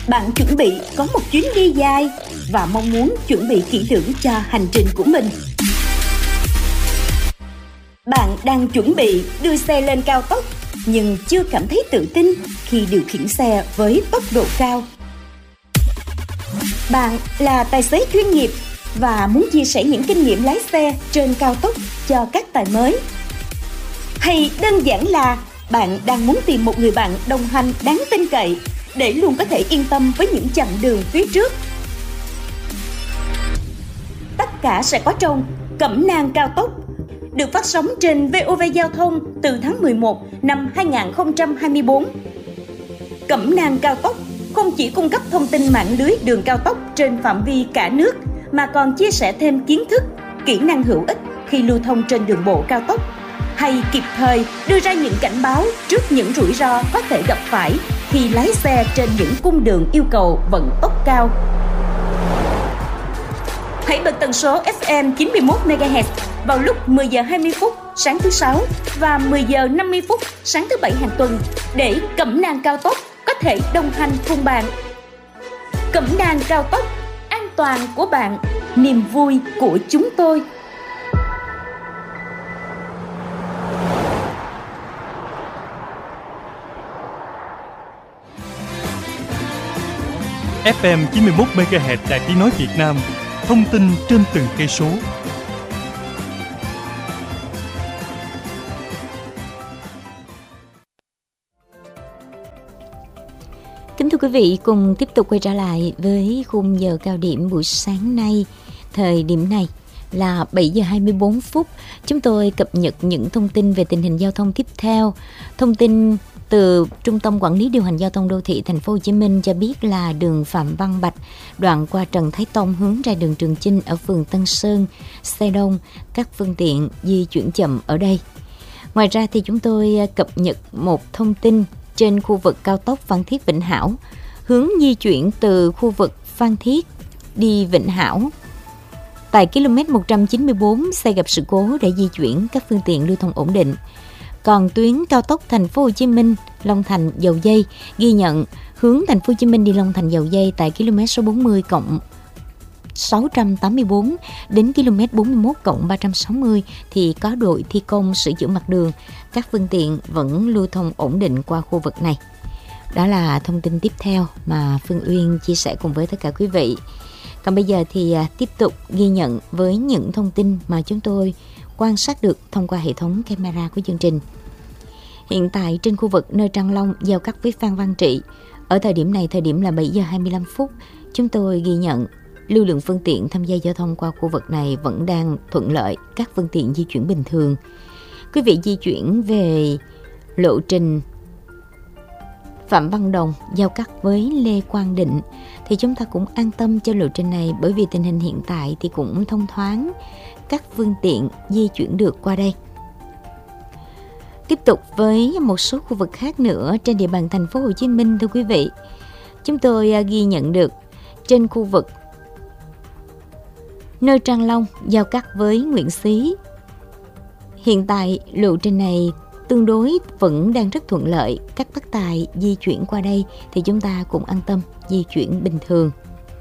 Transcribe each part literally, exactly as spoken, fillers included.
Bạn chuẩn bị có một chuyến đi dài và mong muốn chuẩn bị kỹ lưỡng cho hành trình của mình. Bạn đang chuẩn bị đưa xe lên cao tốc nhưng chưa cảm thấy tự tin khi điều khiển xe với tốc độ cao. Bạn là tài xế chuyên nghiệp và muốn chia sẻ những kinh nghiệm lái xe trên cao tốc cho các tài mới. Hay đơn giản là bạn đang muốn tìm một người bạn đồng hành đáng tin cậy để luôn có thể yên tâm với những chặng đường phía trước. Tất cả sẽ có trong Cẩm nang cao tốc, được phát sóng trên vê o vê Giao thông từ tháng mười một năm hai nghìn không trăm hai mươi tư. Cẩm nang cao tốc không chỉ cung cấp thông tin mạng lưới đường cao tốc trên phạm vi cả nước, mà còn chia sẻ thêm kiến thức, kỹ năng hữu ích khi lưu thông trên đường bộ cao tốc, hay kịp thời đưa ra những cảnh báo trước những rủi ro có thể gặp phải khi lái xe trên những cung đường yêu cầu vận tốc cao. Hãy bật tần số ép em chín mươi mốt mê ga héc vào lúc mười giờ hai mươi phút sáng thứ Sáu và mười giờ năm mươi phút sáng thứ Bảy hàng tuần để Cẩm nang cao tốc có thể đồng hành cùng bạn. Cẩm nang cao tốc, an toàn của bạn, niềm vui của chúng tôi. ép em chín mươi mốt mê ga héc Đài Tiếng nói Việt Nam, thông tin trên từng cây số. Kính thưa quý vị, cùng tiếp tục quay trở lại với khung giờ cao điểm buổi sáng nay. Thời điểm này là bảy giờ hai mươi tư phút. Chúng tôi cập nhật những thông tin về tình hình giao thông tiếp theo. Thông tin từ Trung tâm Quản lý Điều hành Giao thông Đô thị Thành phố Hồ Chí Minh cho biết là đường Phạm Văn Bạch, đoạn qua Trần Thái Tông hướng ra đường Trường Chinh ở phường Tân Sơn, xe đông, các phương tiện di chuyển chậm ở đây. Ngoài ra thì chúng tôi cập nhật một thông tin trên khu vực cao tốc Phan Thiết Vĩnh Hảo, hướng di chuyển từ khu vực Phan Thiết đi Vĩnh Hảo. Tại km một trăm chín mươi tư, xe gặp sự cố để di chuyển, các phương tiện lưu thông ổn định. Còn tuyến cao tốc Thành phố Hồ Chí Minh Long Thành Dầu Giây ghi nhận hướng Thành phố Hồ Chí Minh đi Long Thành Dầu Giây tại km số bốn mươi cộng sáu trăm tám mươi tư đến km bốn mươi mốt cộng ba trăm sáu mươi thì có đội thi công sửa chữa mặt đường, các phương tiện vẫn lưu thông ổn định qua khu vực này. Đó là thông tin tiếp theo mà Phương Uyên chia sẻ cùng với tất cả quý vị. Còn bây giờ thì tiếp tục ghi nhận với những thông tin mà chúng tôi quan sát được thông qua hệ thống camera của chương trình. Hiện tại trên khu vực nơi Trăng Long giao cắt với Phan Văn Trị, ở thời điểm này, thời điểm là bảy giờ hai mươi lăm phút, chúng tôi ghi nhận lưu lượng phương tiện tham gia giao thông qua khu vực này vẫn đang thuận lợi, các phương tiện di chuyển bình thường. Quý vị di chuyển về lộ trình Phạm Văn Đồng giao cắt với Lê Quang Định thì chúng ta cũng an tâm cho lộ trình này, bởi vì tình hình hiện tại thì cũng thông thoáng, các phương tiện di chuyển được qua đây. Tiếp tục với một số khu vực khác nữa trên địa bàn Thành phố Hồ Chí Minh, thưa quý vị. Chúng tôi ghi nhận được trên khu vực nơi Trang Long giao cắt với Nguyễn Xí. Hiện tại lộ trình này tương đối vẫn đang rất thuận lợi, các bác tài di chuyển qua đây thì chúng ta cũng an tâm di chuyển bình thường.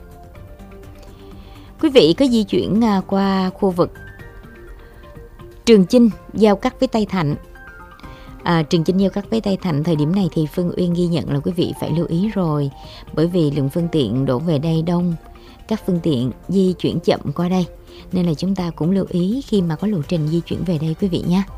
Quý vị có di chuyển qua khu vực Trường Chinh giao cắt với Tây Thạnh. À, Trường Chinh giao cắt với Tây Thạnh thời điểm này thì Phương Uyên ghi nhận là quý vị phải lưu ý rồi, bởi vì lượng phương tiện đổ về đây đông, các phương tiện di chuyển chậm qua đây, nên là chúng ta cũng lưu ý khi mà có lộ trình di chuyển về đây quý vị nhé.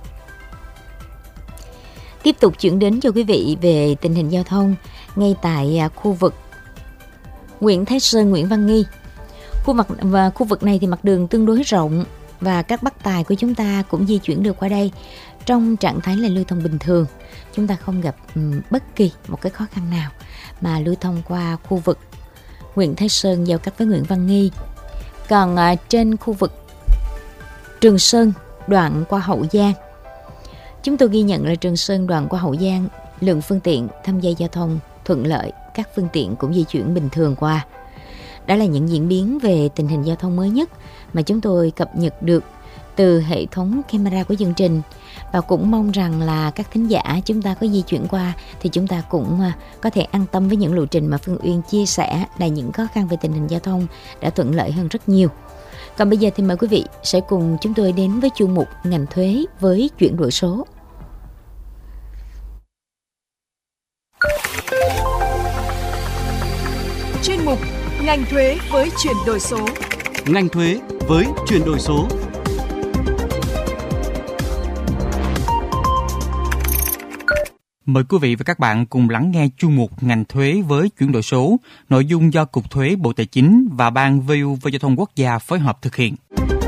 Tiếp tục chuyển đến cho quý vị về tình hình giao thông ngay tại khu vực Nguyễn Thái Sơn, Nguyễn Văn Nghi. Khu vực và khu vực này thì mặt đường tương đối rộng và các bác tài của chúng ta cũng di chuyển được qua đây trong trạng thái là lưu thông bình thường. Chúng ta không gặp um, bất kỳ một cái khó khăn nào mà lưu thông qua khu vực Nguyễn Thái Sơn giao cắt với Nguyễn Văn Nghi. Còn uh, trên khu vực Trường Sơn đoạn qua Hậu Giang, chúng tôi ghi nhận là Trường Sơn đoạn qua Hậu Giang, lượng phương tiện tham gia giao thông thuận lợi, các phương tiện cũng di chuyển bình thường qua. Đó là những diễn biến về tình hình giao thông mới nhất mà chúng tôi cập nhật được từ hệ thống camera của chương trình. Và cũng mong rằng là các thính giả chúng ta có di chuyển qua thì chúng ta cũng có thể an tâm với những lộ trình mà Phương Uyên chia sẻ là những khó khăn về tình hình giao thông đã thuận lợi hơn rất nhiều. Còn bây giờ thì mời quý vị sẽ cùng chúng tôi đến với chuyên mục ngành thuế với chuyển đổi số. Chuyên mục ngành thuế với chuyển đổi số. Ngành thuế với chuyển đổi số. Mời quý vị và các bạn cùng lắng nghe chuyên mục ngành thuế với chuyển đổi số, nội dung do Cục Thuế Bộ Tài chính và Ban vê u vê Giao thông Quốc gia phối hợp thực hiện.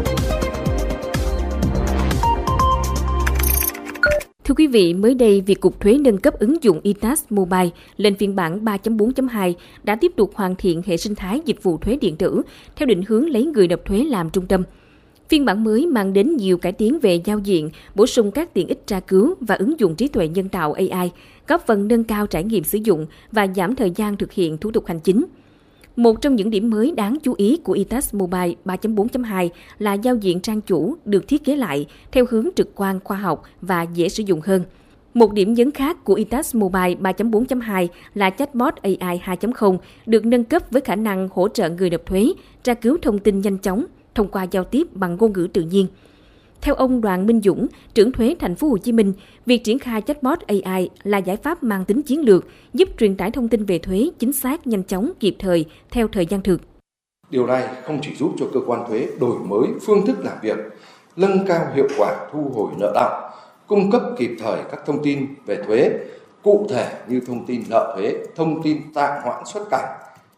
Thưa quý vị, mới đây, việc Cục Thuế nâng cấp ứng dụng i tát Mobile lên phiên bản ba chấm bốn chấm hai đã tiếp tục hoàn thiện hệ sinh thái dịch vụ thuế điện tử theo định hướng lấy người nộp thuế làm trung tâm. Phiên bản mới mang đến nhiều cải tiến về giao diện, bổ sung các tiện ích tra cứu và ứng dụng trí tuệ nhân tạo a i, góp phần nâng cao trải nghiệm sử dụng và giảm thời gian thực hiện thủ tục hành chính. Một trong những điểm mới đáng chú ý của i tát Mobile ba chấm bốn chấm hai là giao diện trang chủ được thiết kế lại theo hướng trực quan, khoa học và dễ sử dụng hơn. Một điểm nhấn khác của i tát Mobile ba chấm bốn chấm hai là chatbot a i hai chấm không được nâng cấp với khả năng hỗ trợ người nộp thuế, tra cứu thông tin nhanh chóng thông qua giao tiếp bằng ngôn ngữ tự nhiên. Theo ông Đoàn Minh Dũng, trưởng thuế Thành phố Hồ Chí Minh, việc triển khai chatbot a i là giải pháp mang tính chiến lược, giúp truyền tải thông tin về thuế chính xác, nhanh chóng, kịp thời theo thời gian thực. Điều này không chỉ giúp cho cơ quan thuế đổi mới phương thức làm việc, nâng cao hiệu quả thu hồi nợ đọng, cung cấp kịp thời các thông tin về thuế, cụ thể như thông tin nợ thuế, thông tin tạm hoãn xuất cảnh,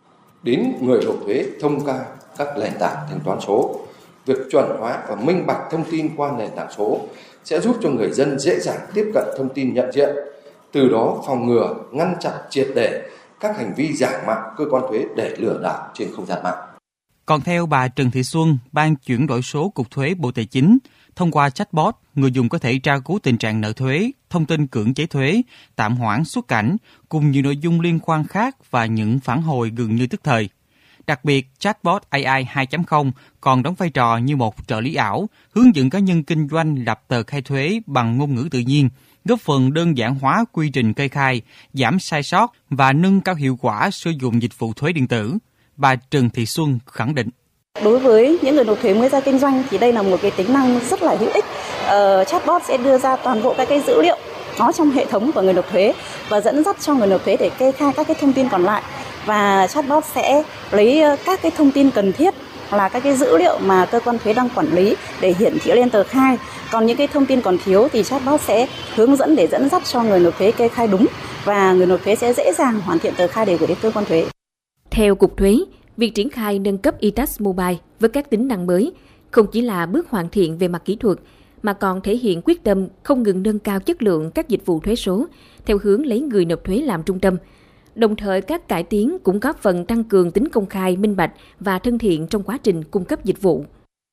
đến người nộp thuế thông qua các nền tảng thanh toán số. Việc chuẩn hóa và minh bạch thông tin qua nền tảng số sẽ giúp cho người dân dễ dàng tiếp cận thông tin nhận diện, từ đó phòng ngừa, ngăn chặn triệt để các hành vi giả mạo cơ quan thuế để lừa đảo trên không gian mạng. Còn theo bà Trần Thị Xuân, Ban chuyển đổi số Cục Thuế Bộ Tài chính, thông qua chatbot, người dùng có thể tra cứu tình trạng nợ thuế, thông tin cưỡng chế thuế, tạm hoãn xuất cảnh, cùng nhiều nội dung liên quan khác và những phản hồi gần như tức thời. Đặc biệt, chatbot a i hai chấm không còn đóng vai trò như một trợ lý ảo, hướng dẫn cá nhân kinh doanh lập tờ khai thuế bằng ngôn ngữ tự nhiên, góp phần đơn giản hóa quy trình kê khai, giảm sai sót và nâng cao hiệu quả sử dụng dịch vụ thuế điện tử. Bà Trần Thị Xuân khẳng định. Đối với những người nộp thuế mới ra kinh doanh thì đây là một cái tính năng rất là hữu ích. Uh, chatbot sẽ đưa ra toàn bộ các cái dữ liệu nó trong hệ thống của người nộp thuế và dẫn dắt cho người nộp thuế để kê khai các cái thông tin còn lại. Và chatbot sẽ lấy các cái thông tin cần thiết là các cái dữ liệu mà cơ quan thuế đang quản lý để hiển thị lên tờ khai. Còn những cái thông tin còn thiếu thì chatbot sẽ hướng dẫn để dẫn dắt cho người nộp thuế kê khai đúng và người nộp thuế sẽ dễ dàng hoàn thiện tờ khai để gửi đến cơ quan thuế. Theo Cục Thuế, việc triển khai nâng cấp i tát Mobile với các tính năng mới không chỉ là bước hoàn thiện về mặt kỹ thuật mà còn thể hiện quyết tâm không ngừng nâng cao chất lượng các dịch vụ thuế số theo hướng lấy người nộp thuế làm trung tâm. Đồng thời, các cải tiến cũng góp phần tăng cường tính công khai, minh bạch và thân thiện trong quá trình cung cấp dịch vụ.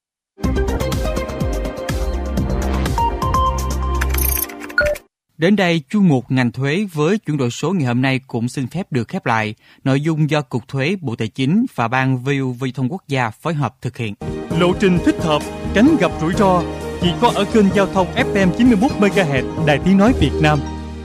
Đến đây, chuyên mục ngành thuế với chuyển đổi số ngày hôm nay cũng xin phép được khép lại. Nội dung do Cục Thuế Bộ Tài chính và Ban vê u vê Giao thông Quốc gia phối hợp thực hiện. Lộ trình thích hợp, tránh gặp rủi ro, chỉ có ở kênh giao thông ép em chín mươi mốt mê ga héc Đài Tiếng nói Việt Nam.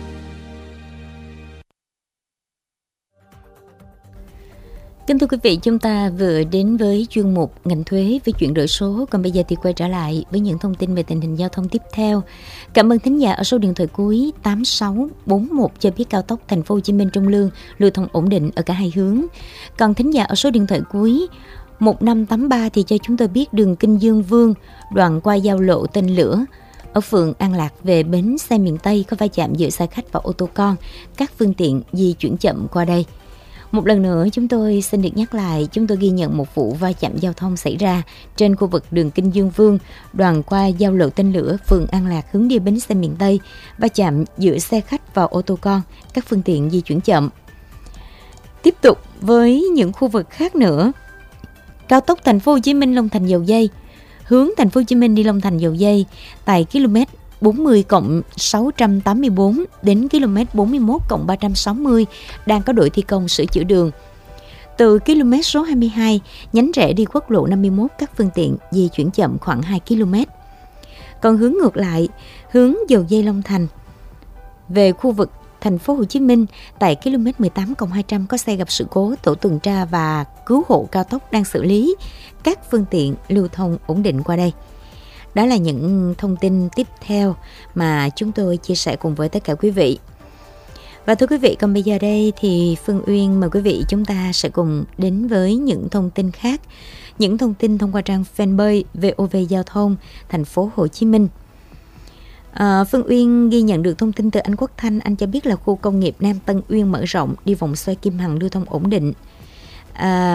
Kính thưa quý vị, chúng ta vừa đến với chuyên mục ngành thuế với chuyển đổi số. Còn bây giờ thì quay trở lại với những thông tin về tình hình giao thông tiếp theo. Cảm ơn thính giả ở số điện thoại cuối tám sáu bốn một cho biết cao tốc Thành phố Hồ Chí Minh Trung Lương lưu thông ổn định ở cả hai hướng. Còn thính giả ở số điện thoại cuối một năm tám ba thì cho chúng tôi biết đường Kinh Dương Vương đoạn qua giao lộ Tên Lửa ở phường An Lạc về bến xe miền Tây có va chạm giữa xe khách và ô tô con, các phương tiện di chuyển chậm qua đây. Một lần nữa chúng tôi xin được nhắc lại, chúng tôi ghi nhận một vụ va chạm giao thông xảy ra trên khu vực đường Kinh Dương Vương, đoạn qua giao lộ Tên Lửa, phường An Lạc hướng đi bến xe miền Tây, va chạm giữa xe khách và ô tô con, các phương tiện di chuyển chậm. Tiếp tục với những khu vực khác nữa. Cao tốc Thành phố Hồ Chí Minh Long Thành Dầu Giây, hướng Thành phố Hồ Chí Minh đi Long Thành Dầu Giây tại km bốn mươi cộng sáu trăm tám mươi bốn đến km bốn mươi mốt cộng ba trăm sáu mươi đang có đội thi công sửa chữa đường. Từ km số hai mươi hai, nhánh rẽ đi quốc lộ năm mươi mốt, các phương tiện di chuyển chậm khoảng hai ki lô mét. Còn hướng ngược lại, hướng dầu dây Long Thành về khu vực thành phố Hồ Chí Minh, tại km mười tám cộng hai trăm có xe gặp sự cố, tổ tuần tra và cứu hộ cao tốc đang xử lý, các phương tiện lưu thông ổn định qua đây. Đó là những thông tin tiếp theo mà chúng tôi chia sẻ cùng với tất cả quý vị. Và thưa quý vị, còn bây giờ đây thì Phương Uyên mời quý vị chúng ta sẽ cùng đến với những thông tin khác, những thông tin thông qua trang fanpage vê o vê Giao thông thành phố Hồ Chí Minh. À, Phương Uyên ghi nhận được thông tin từ anh Quốc Thanh. Anh cho biết là khu công nghiệp Nam Tân Uyên mở rộng, đi vòng xoay Kim Hằng lưu thông ổn định. À,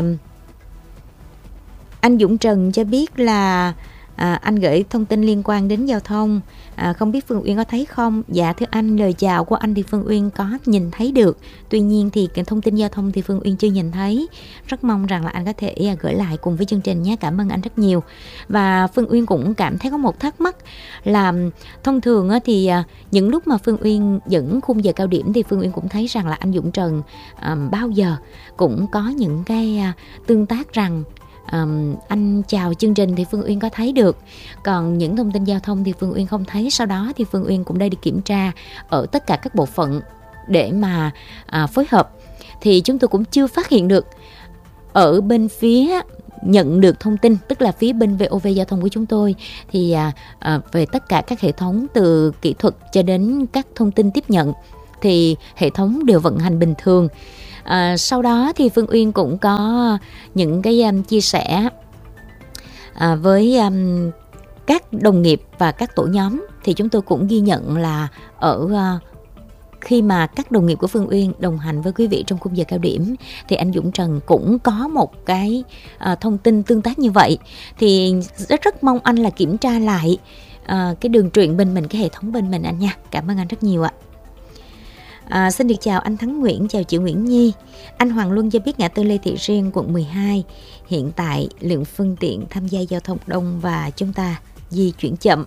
anh Dũng Trần cho biết là À, anh gửi thông tin liên quan đến giao thông, à, không biết Phương Uyên có thấy không? Dạ thưa anh, lời chào của anh thì Phương Uyên có nhìn thấy được, tuy nhiên thì cái thông tin giao thông thì Phương Uyên chưa nhìn thấy. Rất mong rằng là anh có thể à, gửi lại cùng với chương trình nhé. Cảm ơn anh rất nhiều. Và Phương Uyên cũng cảm thấy có một thắc mắc là thông thường á, thì à, những lúc mà Phương Uyên dẫn khung giờ cao điểm thì Phương Uyên cũng thấy rằng là anh Dũng Trần à, bao giờ cũng có những cái à, tương tác rằng Um, anh chào chương trình thì Phương Uyên có thấy được, còn những thông tin giao thông thì Phương Uyên không thấy. Sau đó thì Phương Uyên cũng đây đi kiểm tra ở tất cả các bộ phận để mà à, phối hợp, thì chúng tôi cũng chưa phát hiện được ở bên phía nhận được thông tin, tức là phía bên vê o vê Giao thông của chúng tôi thì à, à, về tất cả các hệ thống từ kỹ thuật cho đến các thông tin tiếp nhận thì hệ thống đều vận hành bình thường. À, sau đó thì Phương Uyên cũng có những cái um, chia sẻ à, với um, các đồng nghiệp và các tổ nhóm, thì chúng tôi cũng ghi nhận là ở uh, khi mà các đồng nghiệp của Phương Uyên đồng hành với quý vị trong khung giờ cao điểm thì anh Dũng Trần cũng có một cái uh, thông tin tương tác như vậy, thì rất rất mong anh là kiểm tra lại uh, cái đường truyền bên mình, cái hệ thống bên mình anh nha. Cảm ơn anh rất nhiều ạ. À, xin được chào anh Thắng Nguyễn, chào chị Nguyễn Nhi. Anh Hoàng Luân cho biết ngã tư Lê Thị Riêng, quận mười hai, hiện tại lượng phương tiện tham gia giao thông đông và chúng ta di chuyển chậm.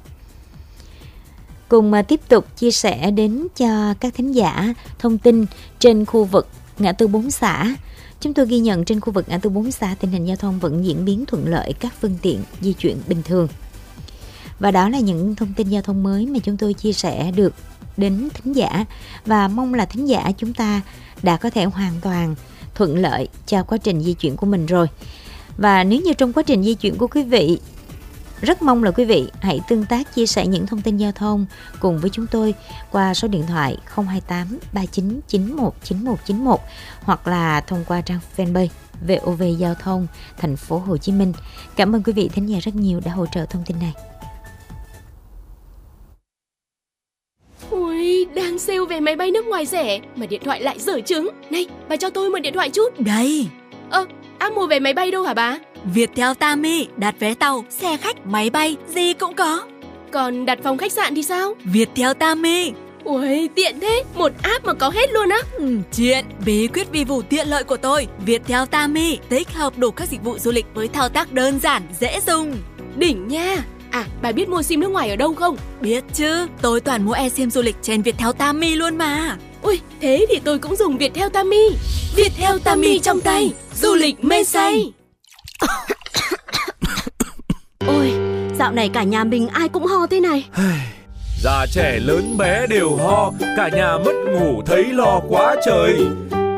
Cùng à, tiếp tục chia sẻ đến cho các thính giả thông tin trên khu vực ngã tư Bốn Xã. Chúng tôi ghi nhận trên khu vực ngã tư Bốn Xã tình hình giao thông vẫn diễn biến thuận lợi, các phương tiện di chuyển bình thường. Và đó là những thông tin giao thông mới mà chúng tôi chia sẻ được đến thính giả, và mong là thính giả chúng ta đã có thể hoàn toàn thuận lợi cho quá trình di chuyển của mình rồi. Và nếu như trong quá trình di chuyển của quý vị, rất mong là quý vị hãy tương tác chia sẻ những thông tin giao thông cùng với chúng tôi qua số điện thoại không hai tám ba chín chín một chín một chín một hoặc là thông qua trang fanpage vê o vê Giao thông thành phố Hồ Chí Minh. Cảm ơn quý vị thính giả rất nhiều đã hỗ trợ thông tin này. Ui, đang sale vé máy bay nước ngoài rẻ mà điện thoại lại dở trứng. Này, bà cho tôi mượn điện thoại chút. Đây. Ơ, áp mua vé máy bay đâu hả bà? Viettel Tami, đặt vé tàu, xe khách, máy bay, gì cũng có. Còn đặt phòng khách sạn thì sao? Viettel Tami. Ui, tiện thế, một app mà có hết luôn á. Ừ, chuyện, bí quyết vi vụ tiện lợi của tôi. Viettel Tami, tích hợp đủ các dịch vụ du lịch với thao tác đơn giản, dễ dùng. Đỉnh nha. À, bà biết mua sim nước ngoài ở đâu không? Biết chứ, tôi toàn mua e-sim du lịch trên Viettel Tami luôn mà. Ui, thế thì tôi cũng dùng Viettel Tami. Viettel Tami trong tay, du lịch mê say. Ôi, dạo này cả nhà mình ai cũng ho thế này. Già trẻ lớn bé đều ho, cả nhà mất ngủ thấy lo quá trời.